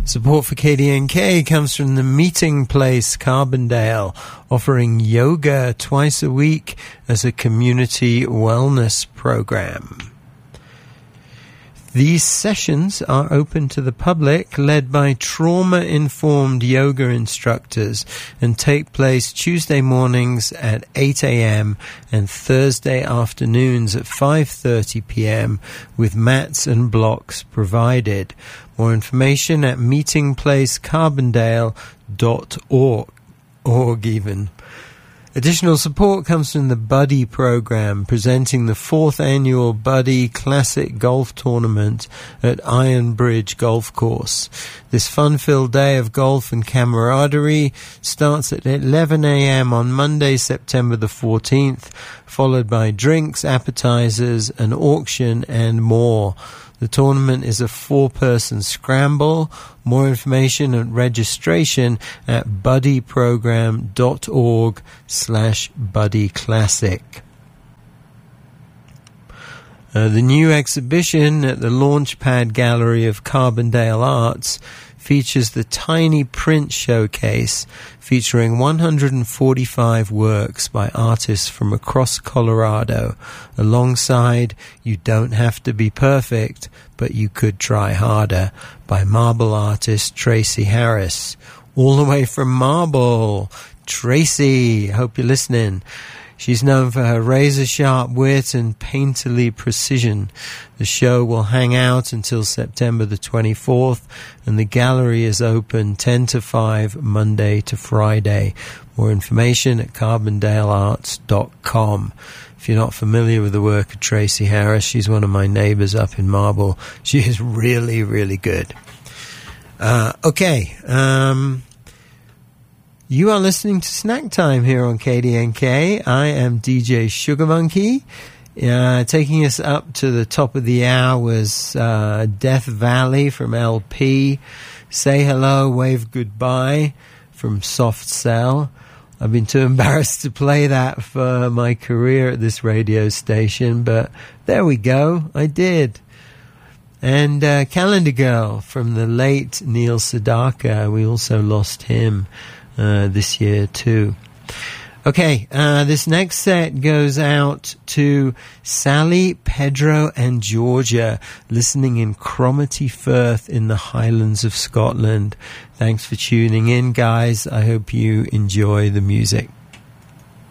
Support for KDNK comes from the Meeting Place Carbondale, offering yoga twice a week as a community wellness program. These sessions are open to the public, led by trauma-informed yoga instructors, and take place Tuesday mornings at 8 a.m. and Thursday afternoons at 5:30 p.m. with mats and blocks provided. More information at meetingplacecarbondale.org even. Additional support comes from the Buddy program, presenting the 4th annual Buddy Classic Golf Tournament at Iron Bridge Golf Course. This fun-filled day of golf and camaraderie starts at 11 a.m. on Monday, September the 14th, followed by drinks, appetizers, an auction, and more. The tournament is a 4-person scramble. More information and registration at buddyprogram.org/buddyclassic. The new exhibition at the Launchpad Gallery of Carbondale Arts features the Tiny Print Showcase, featuring 145 works by artists from across Colorado, alongside You Don't Have to Be Perfect, But You Could Try Harder, by marble artist Tracy Harris. All the way from Marble, Tracy, hope you're listening. She's known for her razor-sharp wit and painterly precision. The show will hang out until September the 24th, and the gallery is open 10 to 5, Monday to Friday. More information at carbondalearts.com. If you're not familiar with the work of Tracy Harris, she's one of my neighbors up in Marble. She is really, really good. You are listening to Snack Time here on KDNK. I am DJ Sugar Monkey. Taking us up to the top of the hour was Death Valley from LP. Say Hello, Wave Goodbye from Soft Cell. I've been too embarrassed to play that for my career at this radio station, but there we go, I did. And Calendar Girl from the late Neil Sedaka. We also lost him this year too. Okay, this next set goes out to Sally, Pedro and Georgia, listening in Cromarty Firth in the Highlands of Scotland. Thanks for tuning in, guys. I hope you enjoy the music.